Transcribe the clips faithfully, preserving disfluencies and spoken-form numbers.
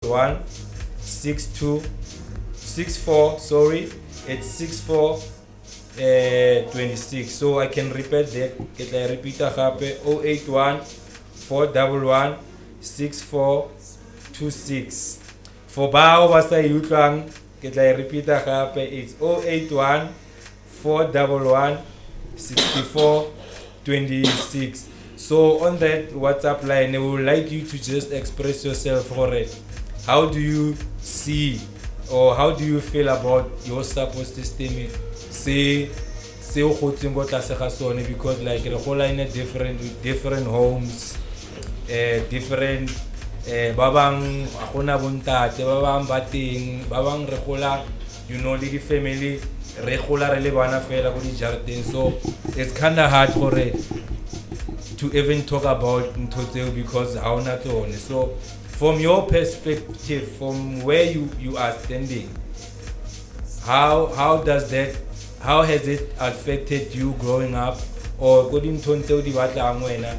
one six two six four sorry it's six four twenty-six. So I can repeat that. Ke tla repeat gape oh eight one four one one six four two six. For bao ba sa utlwang ke tla repeat gape it's oh eight one four one one six four twenty-six. So on that WhatsApp line, I would like you to just express yourself for it. How do you see or how do you feel about your support system? Say, say because like the whole line is different with different homes, uh, different. Babang akona buntate, babang bating, babang regola, you know, the family regola rele bana fela go di jardin. So it's kind of hard for it to even talk about ntoteo because how not on. So from your perspective, from where you, you are standing, how how does that how has it affected you growing up? Or godin ntoteo di batla ngwena?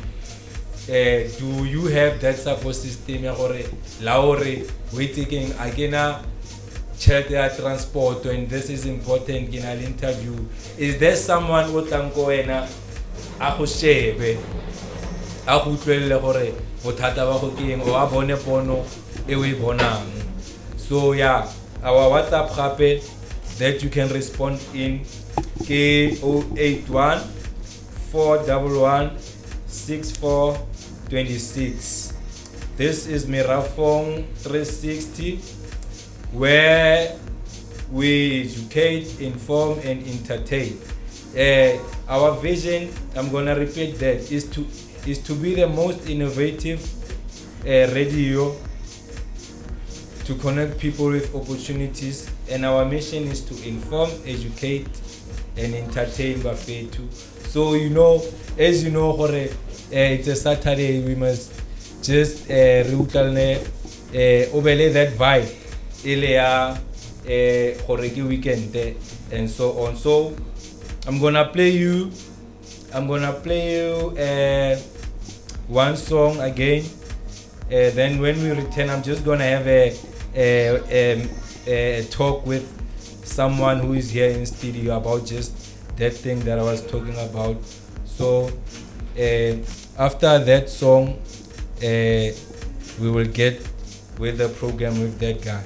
Uh, do you have that support system ya gore la gore we taking again chat transport and this is important in an interview? Is there someone o tlang ko wena a go shebe a go tlwele gore bothata ba go keng o a bone pono e we bonang? So yeah, our WhatsApp gape that you can respond in ke oh eight one four one one six four twenty-six. This is Mirafong three sixty, where we educate, inform, and entertain. Uh, our vision, I'm gonna repeat that, is to is to be the most innovative uh, radio to connect people with opportunities, and our mission is to inform, educate, and entertain Bafetu. So you know, as you know, uh, it's a Saturday. We must just reutalne obele that vibe. Ilea horeki weekend and so on. So I'm gonna play you. I'm gonna play you uh, one song again. Uh, then when we return, I'm just gonna have a, a, a, a talk with someone who is here in studio about just that thing that I was talking about. So uh, after that song, uh, we will get with the program with that guy.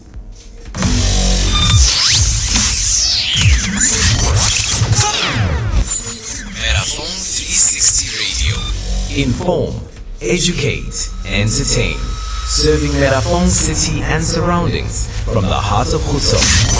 Meraphone three sixty Radio. Inform, educate, entertain. Serving Meraphone City and surroundings from the heart of Husum.